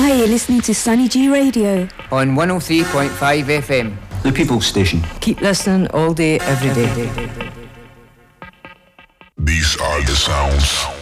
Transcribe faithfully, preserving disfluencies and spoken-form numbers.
Hi, you're listening to Sunny G Radio on one oh three point five F M. The People's Station. Keep listening all day, every day. These are the sounds